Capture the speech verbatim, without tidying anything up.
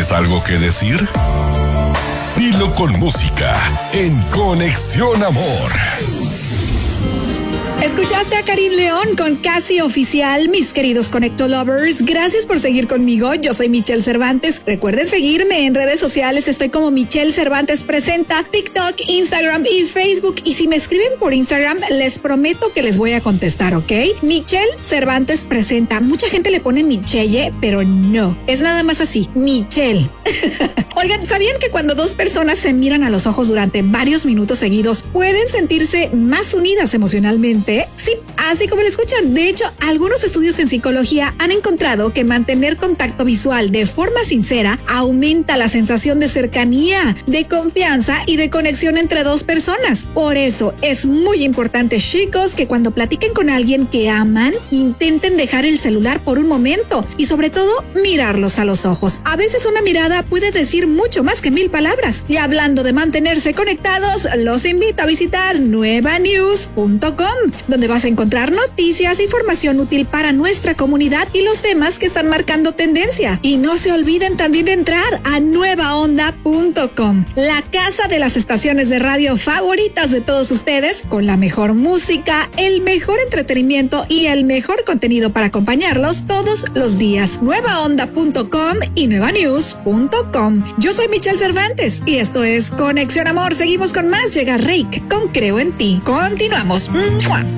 ¿Tienes algo que decir? Dilo con música en Conexión Amor. Escuchaste a Karim León con Casi Oficial. Mis queridos Conecto Lovers, gracias por seguir conmigo. Yo soy Michelle Cervantes. Recuerden seguirme en redes sociales. Estoy como Michelle Cervantes Presenta, TikTok, Instagram y Facebook. Y si me escriben por Instagram, les prometo que les voy a contestar, ¿ok? Michelle Cervantes Presenta. Mucha gente le pone Michelle, pero no. Es nada más así, Michelle. Oigan, ¿sabían que cuando dos personas se miran a los ojos durante varios minutos seguidos, pueden sentirse más unidas emocionalmente? Sí, así como lo escuchan. De hecho, algunos estudios en psicología han encontrado que mantener contacto visual de forma sincera aumenta la sensación de cercanía, de confianza y de conexión entre dos personas. Por eso es muy importante, chicos, que cuando platiquen con alguien que aman, intenten dejar el celular por un momento y sobre todo mirarlos a los ojos. A veces una mirada puede decir mucho más que mil palabras. Y hablando de mantenerse conectados, los invito a visitar nueva news punto com, donde vas a encontrar noticias, información útil para nuestra comunidad y los temas que están marcando tendencia. Y no se olviden también de entrar a nueva onda punto com, la casa de las estaciones de radio favoritas de todos ustedes, con la mejor música, el mejor entretenimiento y el mejor contenido para acompañarlos todos los días. nueva onda punto com y nueva news punto com. Yo soy Michelle Cervantes y esto es Conexión Amor. Seguimos con más. Llega Reik con Creo en Ti. Continuamos. ¡Mua!